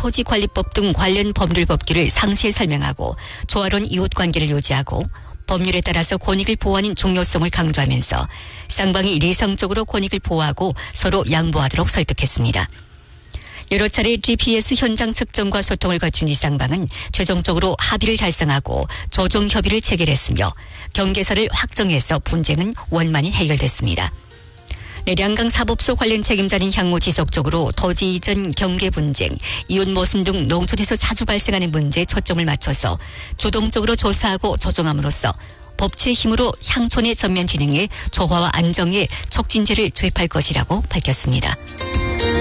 토지관리법 등 관련 법률 법규를 상세히 설명하고 조화로운 이웃관계를 유지하고 법률에 따라서 권익을 보호하는 중요성을 강조하면서 쌍방이 리성적으로 권익을 보호하고 서로 양보하도록 설득했습니다. 여러 차례 GPS 현장 측정과 소통을 거친 이 쌍방은 최종적으로 합의를 달성하고 조정 협의를 체결했으며 경계선을 확정해서 분쟁은 원만히 해결됐습니다. 내량강 사법소 관련 책임자는 향후 지속적으로 토지 이전, 경계 분쟁, 이웃 모순 등 농촌에서 자주 발생하는 문제에 초점을 맞춰서 주동적으로 조사하고 조정함으로써 법치의 힘으로 향촌의 전면 진행에 조화와 안정에 촉진제를 도입할 것이라고 밝혔습니다.